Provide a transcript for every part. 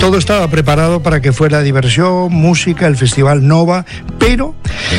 Todo estaba preparado para que fuera diversión, música, el festival Nova, pero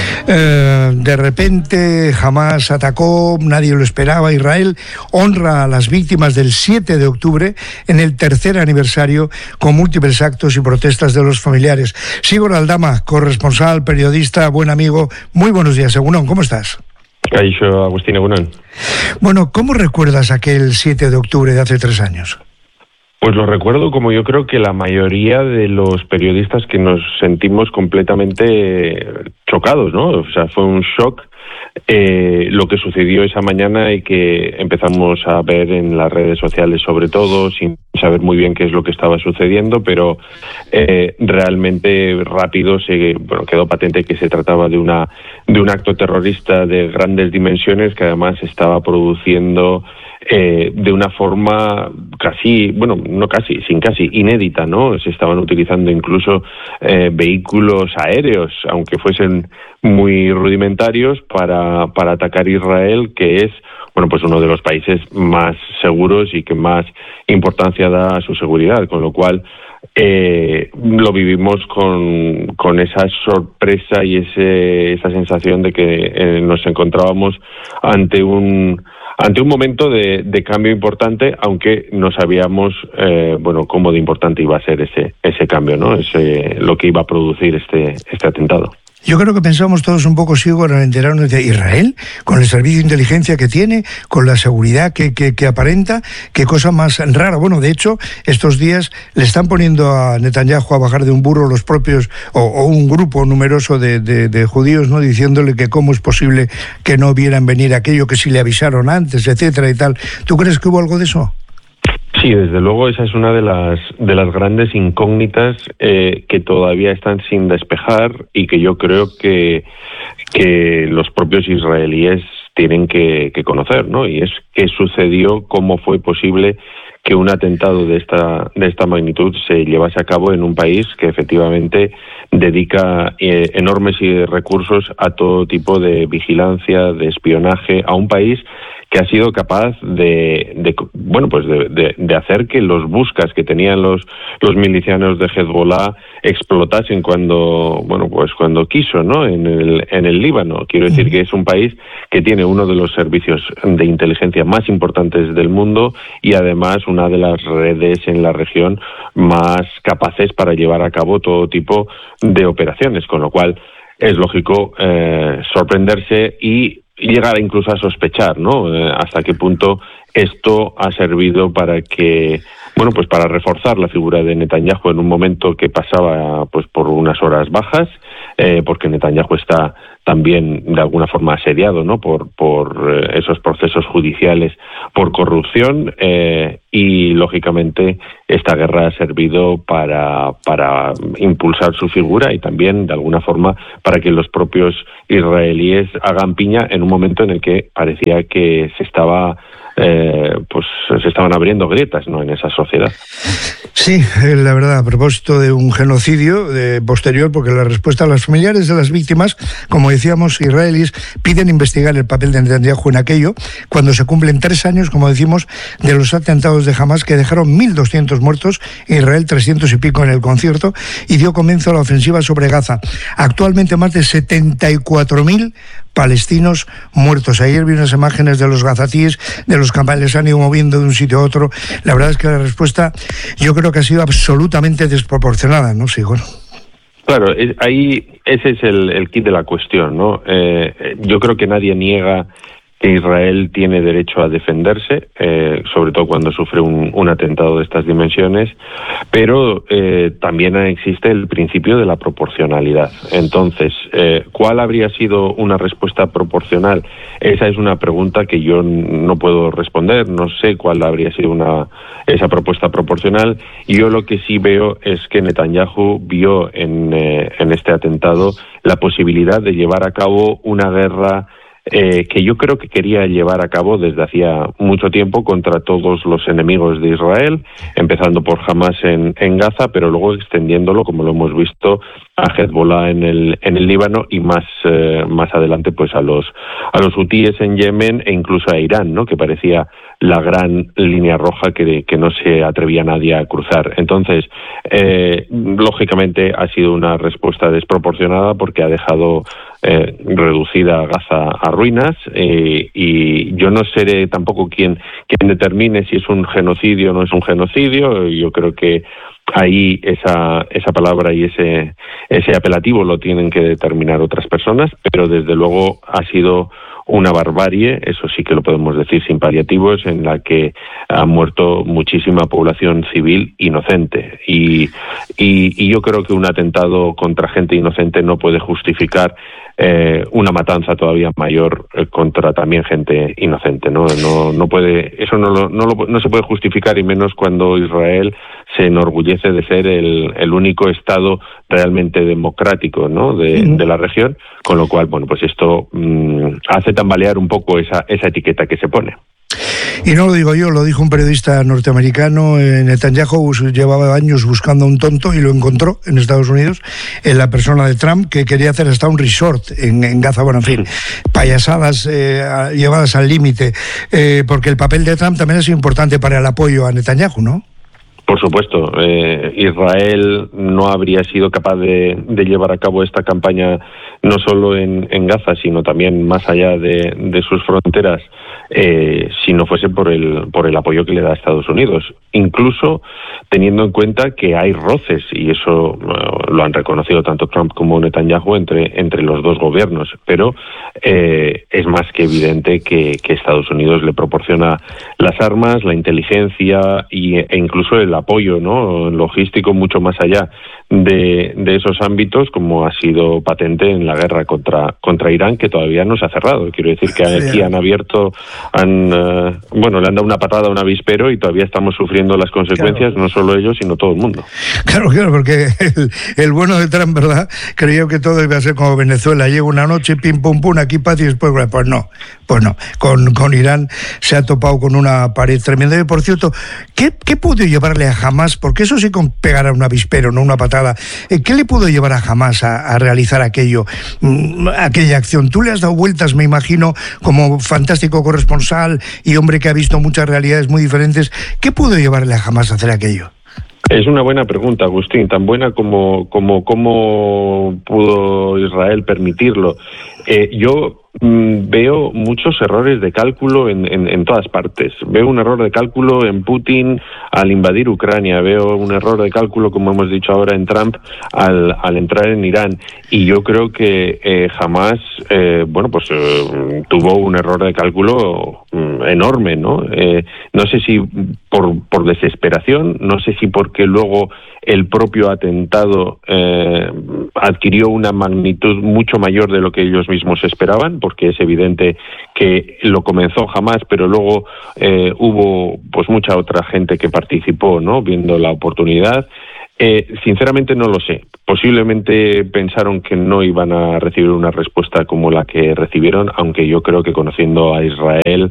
de repente Hamás atacó, nadie lo esperaba. Israel honra a las víctimas del 7 de octubre en el tercer aniversario con múltiples actos y protestas de los familiares. Sigor Aldama, corresponsal, periodista, buen amigo, muy buenos días. Egunon, ¿cómo estás? Caixo, Agustín, egunon. Bueno, ¿cómo recuerdas aquel 7 de octubre de hace 3 años? Pues lo recuerdo como yo creo que la mayoría de los periodistas que nos sentimos completamente chocados, ¿no? O sea, fue un shock lo que sucedió esa mañana y que empezamos a ver en las redes sociales, sobre todo, sin saber muy bien qué es lo que estaba sucediendo, pero realmente rápido quedó patente que se trataba de un acto terrorista de grandes dimensiones que además estaba produciendo de una forma casi inédita, ¿no? Se estaban utilizando incluso vehículos aéreos, aunque fuesen muy rudimentarios, para atacar Israel, que es pues uno de los países más seguros y que más importancia da a su seguridad, con lo cual lo vivimos con esa sorpresa y esa sensación de que nos encontrábamos ante un momento de cambio importante, aunque no sabíamos cómo de importante iba a ser ese cambio, ¿no? Lo que iba a producir este atentado. Yo creo que pensamos todos un poco, Sigor, al enterarnos de Israel, con el servicio de inteligencia que tiene, con la seguridad que aparenta, qué cosa más rara. Bueno, de hecho, estos días le están poniendo a Netanyahu a bajar de un burro los propios, o un grupo numeroso de judíos, ¿no? Diciéndole que cómo es posible que no vieran venir aquello, que si le avisaron antes, etcétera y tal. ¿Tú crees que hubo algo de eso? Sí, desde luego esa es una de las grandes incógnitas que todavía están sin despejar y que yo creo que los propios israelíes tienen que conocer, ¿no? Y es qué sucedió, cómo fue posible que un atentado de esta magnitud se llevase a cabo en un país que efectivamente dedica enormes recursos a todo tipo de vigilancia, de espionaje, a un país que ha sido capaz de hacer que los buscas que tenían los milicianos de Hezbollah explotasen cuando quiso, ¿no? En el Líbano. Quiero decir que es un país que tiene uno de los servicios de inteligencia más importantes del mundo y además una de las redes en la región más capaces para llevar a cabo todo tipo de operaciones, con lo cual es lógico sorprenderse y llegar incluso a sospechar, ¿no? Hasta qué punto esto ha servido para reforzar la figura de Netanyahu en un momento que pasaba por unas horas bajas, porque Netanyahu está también de alguna forma asediado, ¿no? por esos procesos judiciales por corrupción, y lógicamente esta guerra ha servido para impulsar su figura y también de alguna forma para que los propios israelíes hagan piña en un momento en el que parecía que se estaban abriendo grietas, ¿no?, en esa sociedad. Sí, la verdad, a propósito de un genocidio posterior, porque la respuesta a los familiares de las víctimas, como decíamos, israelíes piden investigar el papel de Netanyahu en aquello, cuando se cumplen 3 años, como decimos, de los atentados de Hamás que dejaron 1.200 muertos, Israel 300 y pico en el concierto, y dio comienzo a la ofensiva sobre Gaza. Actualmente más de 74.000 palestinos muertos. Ayer vi unas imágenes de los gazatíes, de los que les han ido moviendo de un sitio a otro. La verdad es que la respuesta yo creo que ha sido absolutamente desproporcionada, ¿no, Sigor? Claro, ahí ese es el kit de la cuestión, ¿no? Yo creo que nadie niega que Israel tiene derecho a defenderse, sobre todo cuando sufre un atentado de estas dimensiones, pero también existe el principio de la proporcionalidad. Entonces, ¿cuál habría sido una respuesta proporcional? Esa es una pregunta que yo no puedo responder, no sé cuál habría sido esa propuesta proporcional. Yo lo que sí veo es que Netanyahu vio en este atentado la posibilidad de llevar a cabo una guerra que yo creo que quería llevar a cabo desde hacía mucho tiempo contra todos los enemigos de Israel, empezando por Hamas en Gaza, pero luego extendiéndolo, como lo hemos visto, a Hezbollah en el Líbano y más adelante pues a los hutíes en Yemen e incluso a Irán, ¿no? Que parecía la gran línea roja que no se atrevía nadie a cruzar. Entonces, lógicamente ha sido una respuesta desproporcionada porque ha dejado reducida Gaza a ruinas, y yo no seré tampoco quien determine si es un genocidio o no es un genocidio. Yo creo que ahí esa palabra y ese apelativo lo tienen que determinar otras personas, pero desde luego ha sido una barbarie, eso sí que lo podemos decir sin paliativos, en la que ha muerto muchísima población civil inocente. Y yo creo que un atentado contra gente inocente no puede justificar una matanza todavía mayor contra también gente inocente, ¿no? No puede, eso no se puede justificar, y menos cuando Israel se enorgullece de ser el único Estado realmente democrático, ¿no? de la región, con lo cual, bueno, pues esto hace tambalear un poco esa etiqueta que se pone. Y no lo digo yo, lo dijo un periodista norteamericano. Netanyahu llevaba años buscando a un tonto y lo encontró en Estados Unidos, en la persona de Trump, que quería hacer hasta un resort en Gaza. Bueno, en fin, payasadas llevadas al límite, porque el papel de Trump también es importante para el apoyo a Netanyahu, ¿no? Por supuesto, Israel no habría sido capaz de llevar a cabo esta campaña no solo en Gaza, sino también más allá de sus fronteras, si no fuese por el apoyo que le da a Estados Unidos. Incluso teniendo en cuenta que hay roces, y eso lo han reconocido tanto Trump como Netanyahu entre los dos gobiernos, pero es más que evidente que Estados Unidos le proporciona las armas, la inteligencia e incluso el apoyo, ¿no?, logístico mucho más allá de esos ámbitos, como ha sido patente en la guerra contra Irán, que todavía no se ha cerrado. Quiero decir que aquí han abierto, le han dado una patada a un avispero y todavía estamos sufriendo las consecuencias, claro. No solo ellos, sino todo el mundo. Claro, porque el bueno de Trump, ¿verdad?, creyó que todo iba a ser como Venezuela, llega una noche, pim, pum, pum, aquí paz y después, pues no. Con Irán se ha topado con una pared tremenda. Y, por cierto, ¿qué pudo llevarle a Hamas? Porque eso sí, con pegar a un avispero, no una patada. ¿Qué le pudo llevar a Hamas a realizar aquella acción? Tú le has dado vueltas, me imagino, como fantástico corresponsal y hombre que ha visto muchas realidades muy diferentes. ¿Qué pudo llevarle a Hamas a hacer aquello? Es una buena pregunta, Agustín, tan buena como cómo pudo Israel permitirlo. Yo veo muchos errores de cálculo en todas partes. Veo un error de cálculo en Putin al invadir Ucrania, veo un error de cálculo, como hemos dicho ahora, en Trump al entrar en Irán, y yo creo que Hamas tuvo un error de cálculo enorme, ¿no? No sé si por desesperación, no sé si porque luego el propio atentado adquirió una magnitud mucho mayor de lo que ellos mismos esperaban, porque es evidente que lo comenzó Hamas, pero luego hubo pues mucha otra gente que participó, ¿no?, viendo la oportunidad. Sinceramente no lo sé. Posiblemente pensaron que no iban a recibir una respuesta como la que recibieron, aunque yo creo que, conociendo a Israel,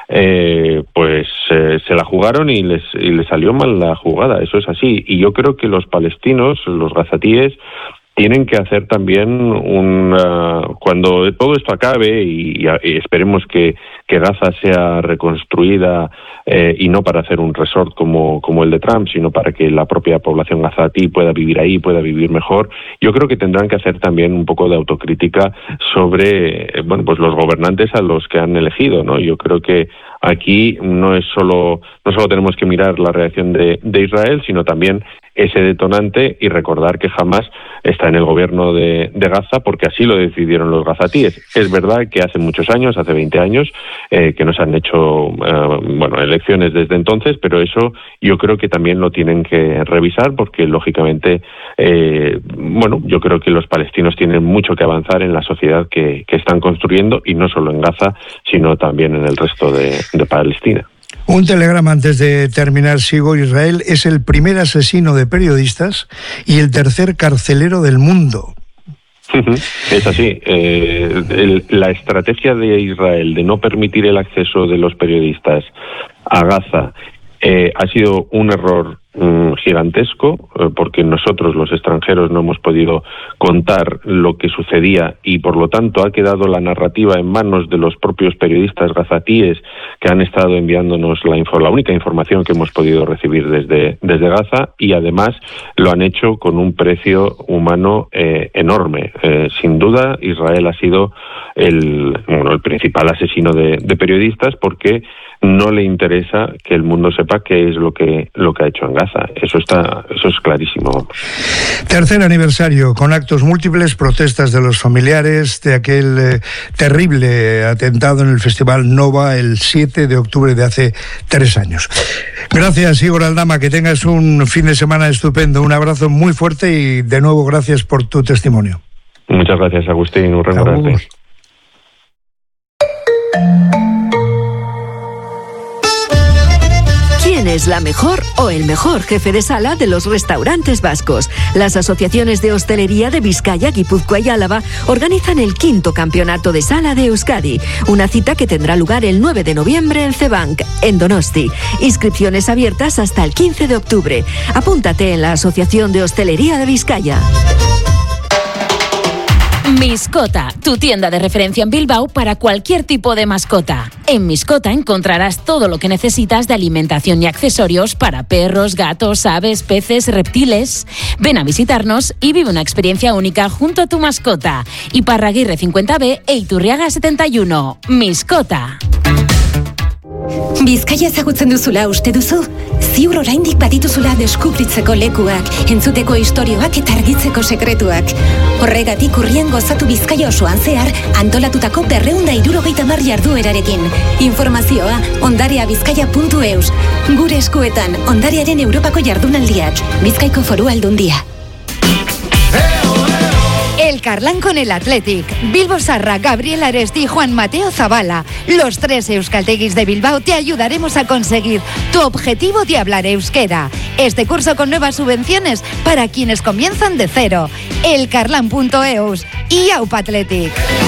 se la jugaron y les salió mal la jugada. Eso es así. Y yo creo que los palestinos, los gazatíes, tienen que hacer también cuando todo esto acabe y esperemos que Gaza sea reconstruida, y no para hacer un resort como el de Trump, sino para que la propia población gazatí pueda vivir ahí, pueda vivir mejor. Yo creo que tendrán que hacer también un poco de autocrítica sobre los gobernantes a los que han elegido, ¿no? Yo creo que aquí no solo tenemos que mirar la reacción de Israel, sino también ese detonante, y recordar que Hamas está en el gobierno de Gaza porque así lo decidieron los gazatíes. Es verdad que hace muchos años, hace 20 años, que no se han hecho elecciones desde entonces, pero eso yo creo que también lo tienen que revisar, porque lógicamente yo creo que los palestinos tienen mucho que avanzar en la sociedad que están construyendo, y no solo en Gaza, sino también en el resto de Palestina. Un telegrama antes de terminar, sigo. Israel es el primer asesino de periodistas y el tercer carcelero del mundo. Es así. La estrategia de Israel de no permitir el acceso de los periodistas a Gaza ha sido un error gigantesco, porque nosotros los extranjeros no hemos podido contar lo que sucedía y por lo tanto ha quedado la narrativa en manos de los propios periodistas gazatíes que han estado enviándonos la única información que hemos podido recibir desde Gaza, y además lo han hecho con un precio humano enorme. Sin duda Israel ha sido el principal asesino de periodistas, porque no le interesa que el mundo sepa qué es lo que ha hecho en Gaza. Eso es clarísimo. Tercer aniversario, con actos múltiples, protestas de los familiares de aquel terrible atentado en el Festival Nova el 7 de octubre de hace 3 años. Gracias, Igor Aldama, que tengas un fin de semana estupendo. Un abrazo muy fuerte y de nuevo gracias por tu testimonio. Muchas gracias, Agustín. Un reencuentro. ¿Quién es la mejor o el mejor jefe de sala de los restaurantes vascos? Las asociaciones de hostelería de Vizcaya, Guipúzcoa y Álava organizan el 5º Campeonato de Sala de Euskadi, una cita que tendrá lugar el 9 de noviembre en Cebank, en Donosti. Inscripciones abiertas hasta el 15 de octubre. Apúntate en la Asociación de Hostelería de Vizcaya. Miscota, tu tienda de referencia en Bilbao para cualquier tipo de mascota. En Miscota encontrarás todo lo que necesitas de alimentación y accesorios para perros, gatos, aves, peces, reptiles. Ven a visitarnos y vive una experiencia única junto a tu mascota. Iparraguirre 50B e Iturriaga 71. Miscota. Bizkaia ezagutzen duzula uste duzu? Ziur oraindik badituzula deskubritzeko lekuak, entzuteko istorioak eta argitzeko sekretuak. Horregatik urrian gozatu Bizkaia osoan zehar antolatutako 270 jarduerarekin. Informazioa ondareabizkaia.eus. Gure eskuetan ondarearen Europako jardunaldiak. Bizkaiko Foru Aldundia. El Carlán con el Athletic. Bilbo Sarra, Gabriel Aresti y Juan Mateo Zabala. Los 3 euskalteguis de Bilbao te ayudaremos a conseguir tu objetivo de hablar euskera. Este curso con nuevas subvenciones para quienes comienzan de cero. Elcarlán.eus y Aupa Athletic.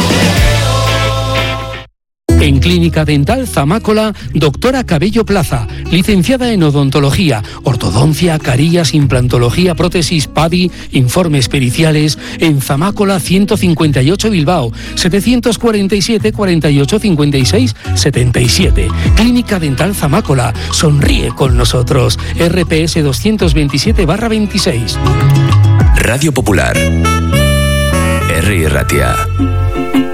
En Clínica Dental Zamácola, doctora Cabello Plaza, licenciada en odontología, ortodoncia, carillas, implantología, prótesis, PADI, informes periciales, en Zamácola 158 Bilbao, 747 48 56 77. Clínica Dental Zamácola, sonríe con nosotros. RPS 227/26. Radio Popular. Herri Ratia.